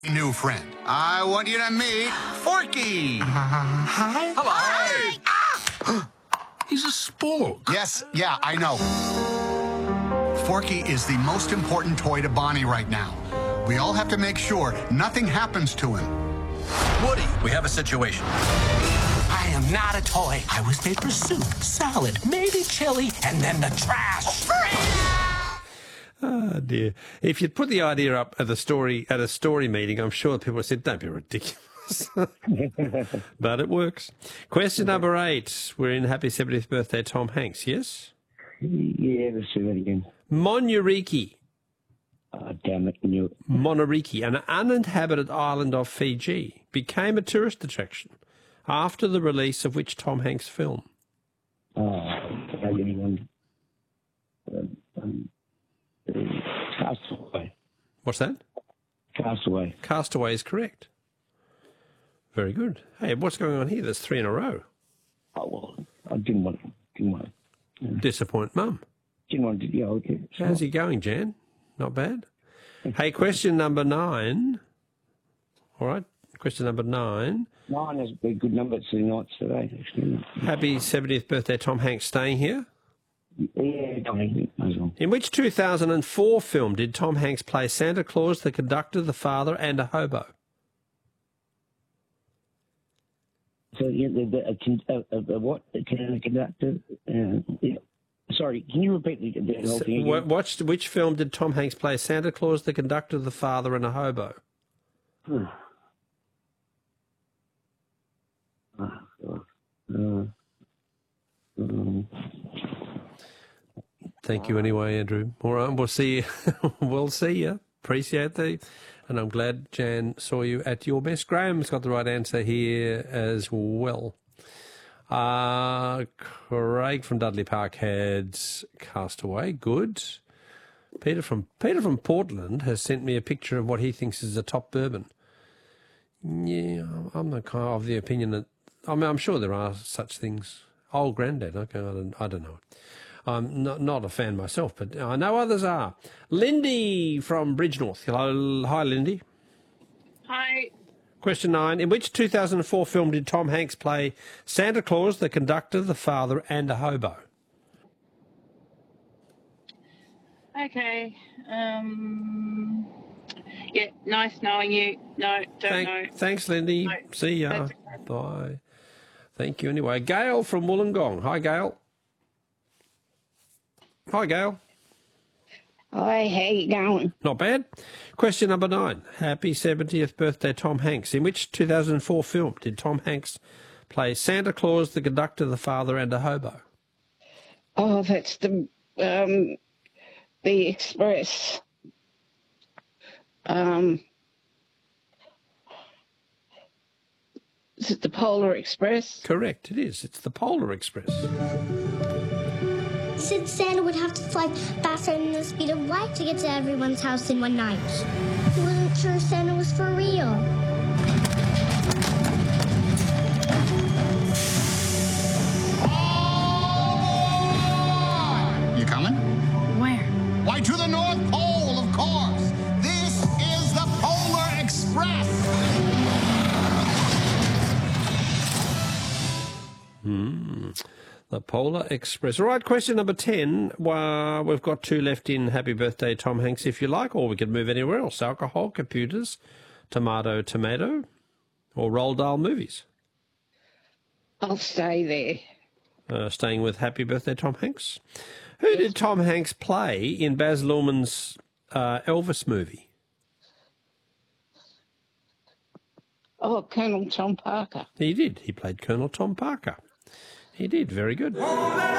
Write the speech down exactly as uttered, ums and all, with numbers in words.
New friend. I want you to meet Forky. Uh, hi. Hello. Hi. Ah! He's a spork. Yes, yeah, I know. Forky is the most important toy to Bonnie right now. We all have to make sure nothing happens to him. Woody, we have a situation. I am not a toy. I was made for soup, salad, maybe chili, and then the trash. Oh dear! If you'd put the idea up at the story at a story meeting, I'm sure people would have said, "Don't be ridiculous." But it works. Question number eight. We're in Happy seventieth birthday, Tom Hanks. Yes. Yeah, let's do that again. Monuriki. Oh, damn it! I knew it. Monuriki, an uninhabited island of Fiji, became a tourist attraction after the release of which Tom Hanks film? Oh, anyone. Um, um, Castaway. What's that? Castaway. Castaway is correct. Very good. Hey, what's going on here? There's three in a row. Oh, well, I didn't want didn't want Yeah. Disappoint Mum. Didn't want to, yeah, okay. How's he going, Jan? Not bad. Hey, question number nine. All right, question number nine. Nine has been a good number to the nights today, actually. Happy seventieth birthday, Tom Hanks, staying here. Yeah, Tommy, as well. In which two thousand four film did Tom Hanks play Santa Claus, the conductor, the father, and a hobo? So, yeah, the, the, uh, uh, the what? The conductor? Uh, yeah. Sorry, can you repeat the, the whole thing again? Watch, which film did Tom Hanks play Santa Claus, the conductor, the father, and a hobo? Hmm. Oh, God. Uh, um. Thank you anyway, Andrew. All right, we'll see you. We'll see you. Appreciate the, and I'm glad Jan saw you at your best. Graham's got the right answer here as well. Uh, Craig from Dudley Park had Castaway. Good. Peter from Peter from Portland has sent me a picture of what he thinks is a top bourbon. Yeah, I'm the kind of the opinion that I mean I'm sure there are such things. Old Grandad. Okay, I don't, I don't know. I'm not, not a fan myself, but I know others are. Lindy from Bridgenorth. Hello. Hi, Lindy. Hi. Question nine. In which two thousand four film did Tom Hanks play Santa Claus, the conductor, the father, and a hobo? Okay. Um, yeah, nice knowing you. No, don't Thank, know. Thanks, Lindy. No, See ya. that's okay. Bye. Thank you anyway. Gail from Wollongong. Hi, Gail. Hi, Gail. Hi, how you going? Not bad. Question number nine. Happy seventieth birthday, Tom Hanks. In which two thousand four film did Tom Hanks play Santa Claus, the conductor, the father, and a hobo? Oh, that's the um, the Express. Um, is it the Polar Express? Correct, it is. It's the Polar Express. Said Santa would have to fly faster than the speed of light to get to everyone's house in one night. He wasn't sure Santa was for real. You coming? Where? Why, to the North Pole, of course. This is the Polar Express. Hmm. The Polar Express. All right, question number ten. Well, we've got two left in Happy Birthday, Tom Hanks, if you like, or we could move anywhere else. Alcohol, computers, tomato, tomato, or Roald Dahl movies. I'll stay there. Uh, staying with Happy Birthday, Tom Hanks. Who did Tom Hanks play in Baz Luhrmann's uh, Elvis movie? Oh, Colonel Tom Parker. He did. He played Colonel Tom Parker. He did. Very good.